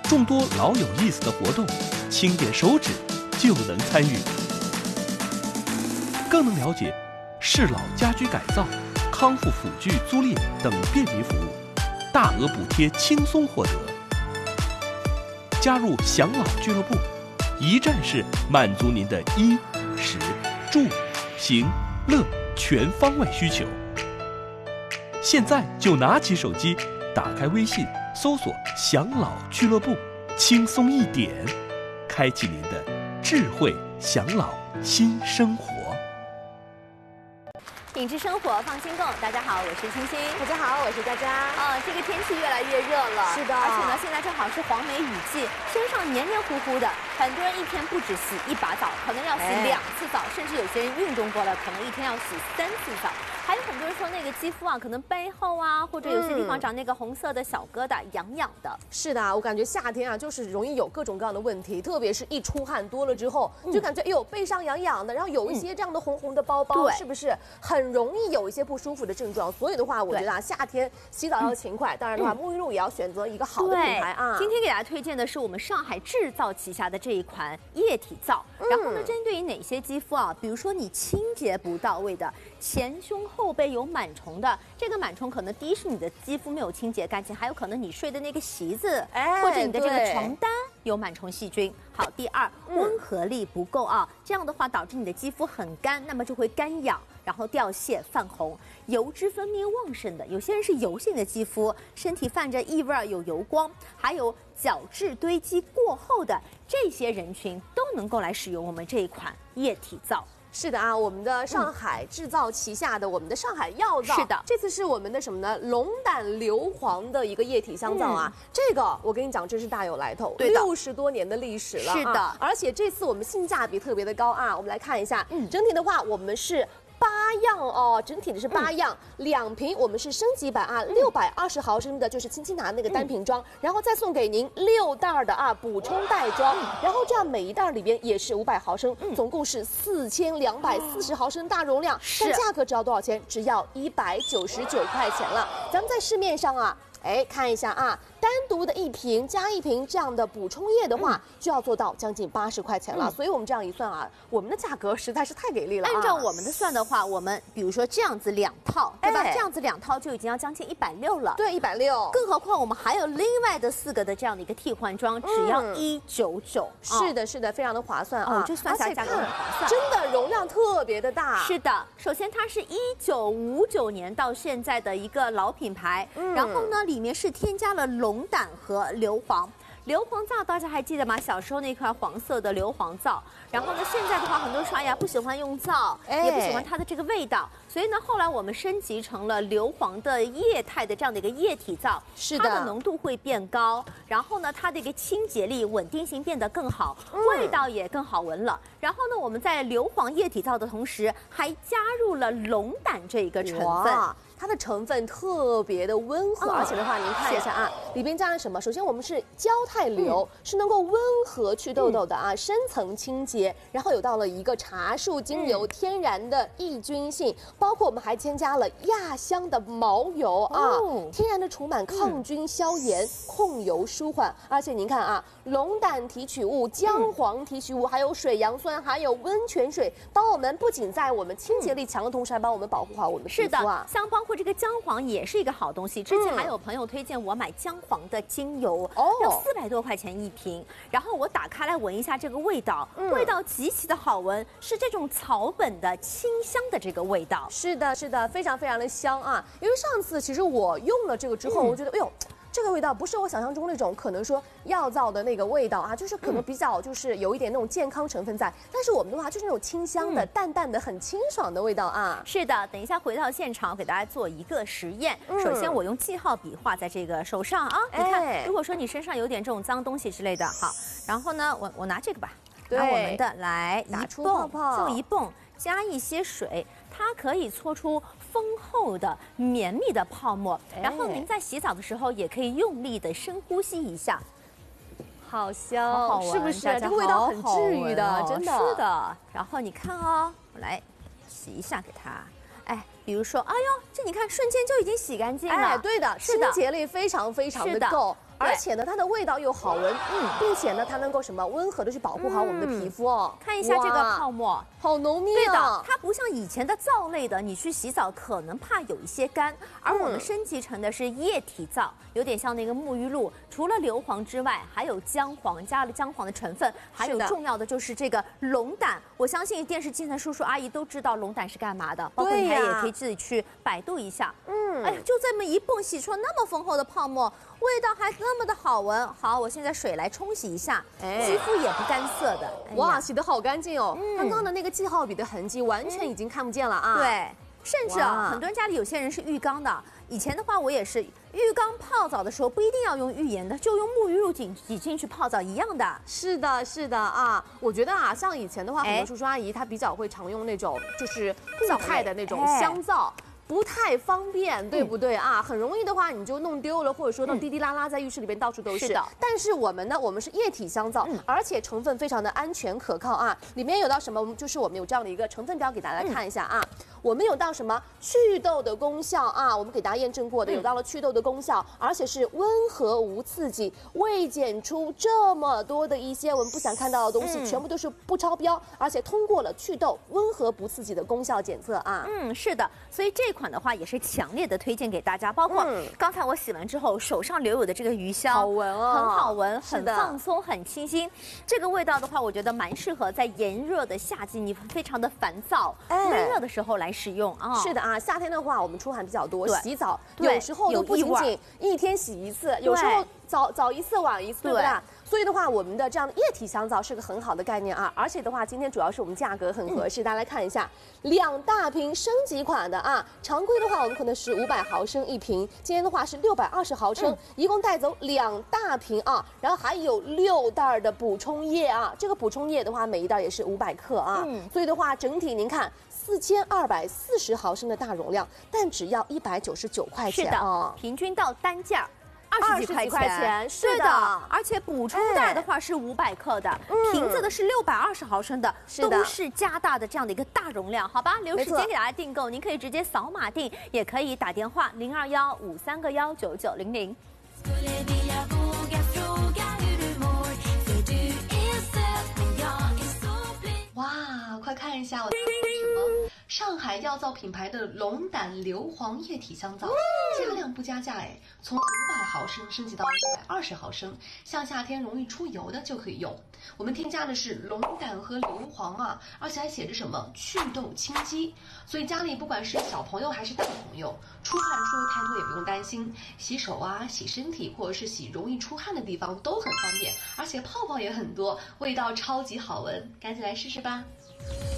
众多老有意思的活动，轻点手指就能参与，更能了解适老家居改造、康复辅具租赁等便民服务，大额补贴轻松获得。加入享老俱乐部，一站式满足您的衣、食、住、行、乐全方位需求。现在就拿起手机，打开微信，搜索“享老俱乐部”，轻松一点，开启您的智慧享老新生活。 品质生活放心购，大家好，我是清新。 大家好，我是佳佳。 这个天气越来越热了， 是的， 而且呢，现在正好是黄梅雨季，身上黏黏糊糊的，很多人一天不止洗一把澡，可能要洗2次澡，甚至有些人运动过了，可能一天要洗3次澡。还有很多人说那个肌肤啊，可能背后啊，或者有些地方长那个红色的小疙瘩，痒痒的。 是的，我感觉夏天啊，就是容易有各种各样的问题，特别是一出汗多了之后，就感觉哎呦背上痒痒的，然后有一些这样的红红的包包，是不是很容易有一些不舒服的症状？所以的话，我觉得啊，夏天洗澡要勤快，当然的话，沐浴露也要选择一个好的品牌啊。 今天给大家推荐的是我们上海制造旗下的这一款液体皂，然后呢，针对于哪些肌肤啊，比如说你清洁不到位的，前胸后背有螨虫的，这个螨虫可能第一是你的肌肤没有清洁干净，还有可能你睡的那个席子，或者你的这个床单有螨虫细菌。好，第二，温和力不够啊，这样的话导致你的肌肤很干，那么就会干痒，然后掉屑、泛红，油脂分泌旺盛的，有些人是油性的肌肤，身体泛着异味、有油光，还有角质堆积过后的这些人群都能够来使用我们这一款液体皂。 是的啊，我们的上海制造旗下的我们的上海药皂， 是的， 这次是我们的什么呢？龙胆硫磺的一个液体香皂啊，这个我跟你讲，真是大有来头，60多年的历史了， 是的， 而且这次我们性价比特别的高啊，我们来看一下，整体的话，我们是8样哦，整体的是8样，2瓶我们是升级版啊，620毫升的就是轻轻拿那个单瓶装，然后再送给您6袋的啊补充袋装，然后这样每一袋里边也是500毫升，总共是4240毫升大容量，但价格只要多少钱？只要199块钱了。咱们在市面上啊，看一下啊，单独的1瓶加1瓶这样的补充液的话，就要做到将近80块钱了。所以我们这样一算啊，我们的价格实在是太给力了。 按照我们的算的话，我们比如说这样子2套，对吧？这样子2套就已经要将近160了。 对，160。 更何况我们还有另外的4个的这样的一个替换装，只要199。 是的，是的，非常的划算啊！ 这算下来价格很划算， 真的容量特别的大。 是的，首先它是1959年到现在的一个老品牌，然后呢，里面是添加了龙胆和硫磺。硫磺皂大家还记得吗？小时候那块黄色的硫磺皂，然后呢，现在的话，很多人刷牙不喜欢用皂，也不喜欢它的这个味道，所以呢，后来我们升级成了硫磺的液态的这样的一个液体皂， 是的， 它的浓度会变高，然后呢，它的一个清洁力、稳定性变得更好，味道也更好闻了。然后呢，我们在硫磺液体皂的同时，还加入了龙胆这一个成分。 它的成分特别的温和，而且的话，您看一下啊，里边加了什么？首先我们是胶肽硫，是能够温和去痘痘的啊，深层清洁，然后有到了一个茶树精油，天然的抑菌性，包括我们还添加了亚香的毛油啊，天然的除螨、抗菌、消炎、控油、舒缓。而且您看啊，龙胆提取物、姜黄提取物，还有水杨酸，还有温泉水，帮我们不仅在我们清洁力强的同时，还帮我们保护好我们的皮肤啊。 像包括这个姜黄也是一个好东西。之前还有朋友推荐我买姜黄的精油，要400多块钱1瓶。然后我打开来闻一下这个味道，味道极其的好闻，是这种草本的清香的这个味道。 是的，是的，非常非常的香啊！因为上次其实我用了这个之后，我觉得，哎呦。这个味道不是我想象中那种可能说药皂的那个味道啊，就是可能比较就是有一点那种健康成分在，但是我们的话就是那种清香的、淡淡的、很清爽的味道啊。 是的，等一下回到现场，我给大家做一个实验。首先我用记号笔画在这个手上啊，你看，如果说你身上有点这种脏东西之类的，好，然后呢，我拿这个吧，拿我们的来打出泡泡， 就一泵，加一些水。它可以搓出丰厚的绵密的泡沫，然后您在洗澡的时候也可以用力的深呼吸一下， 好香， 好闻， 是不是？这个味道很治愈的，真的。 是的。然后你看哦，我来洗一下给它。比如说，哎呦，这你看瞬间就已经洗干净了。 对的，清洁力非常非常的够。 而且呢，它的味道又好闻，并且呢，它能够什么温和的去保护好我们的皮肤哦。 看一下这个泡沫， 好浓密对的啊！， 它不像以前的皂类的，你去洗澡可能怕有一些干，而我们升级成的是液体皂，有点像那个沐浴露，除了硫磺之外，还有姜黄，加了姜黄的成分，还有重要的就是这个龙胆。我相信电视机前的叔叔阿姨都知道龙胆是干嘛的，包括你还也可以自己去百度一下。哎呀，就这么一蹦洗出了那么丰厚的泡沫，味道还那么的好闻。好，我现在水来冲洗一下，肌肤也不干涩的。 哇，洗得好干净哦！刚刚的那个记号笔的痕迹完全已经看不见了啊。 对。甚至啊，很多人家里有些人是浴缸的。以前的话，我也是浴缸泡澡的时候不一定要用浴盐的，就用沐浴露挤进去泡澡一样的。 是的，是的啊，我觉得啊，像以前的话，很多叔叔阿姨他比较会常用那种就是固态的那种香皂。不太方便，对不对啊？很容易的话，你就弄丢了，或者说弄滴滴啦啦在浴室里边到处都是。 是的。 但是我们呢，我们是液体香皂，而且成分非常的安全可靠啊。里面有到什么？我们有这样的一个成分表给大家看一下啊。我们有到什么祛痘的功效啊？我们给大家验证过的，有到了祛痘的功效，而且是温和无刺激，未检出这么多的一些我们不想看到的东西，全部都是不超标，而且通过了祛痘、温和不刺激的功效检测啊。 是的，所以这款的话也是强烈的推荐给大家，包括刚才我洗完之后手上留有的这个余香， 好闻哦， 很好闻，很放松，很清新。这个味道的话，我觉得蛮适合在炎热的夏季，你非常的烦躁、闷热的时候来使用啊。 是的啊，夏天的话我们出汗比较多，洗澡有时候都不仅仅一天洗一次，有时候早一次晚一次，对不对？所以的话，我们的这样的液体香皂是个很好的概念啊，而且的话，今天主要是我们价格很合适，大家来看一下，2大瓶升级款的啊，常规的话我们可能是500毫升一瓶，今天的话是620毫升，一共带走2大瓶啊，然后还有6袋的补充液啊，这个补充液的话每一袋也是500克啊，所以的话整体您看4240毫升的大容量，但只要199块钱啊， 平均到单价20几块钱， 是的， 而且补充袋的话是500克的，瓶子的是620毫升的，都是加大的这样的一个大容量，好吧？留时间给大家订购，您可以直接扫码订，也可以打电话021-531-9900。 哇，快看一下我拿的是什么？上海药皂品牌的龙胆硫磺液体香皂，加量不加价哎，从500毫升升级到120毫升，像夏天容易出油的就可以用。我们添加的是龙胆和硫磺啊，而且还写着什么祛痘清肌，所以家里不管是小朋友还是大朋友，出汗出的太多也不用担心，洗手啊、洗身体或者是洗容易出汗的地方都很方便，而且泡泡也很多，味道超级好闻，赶紧来试试吧。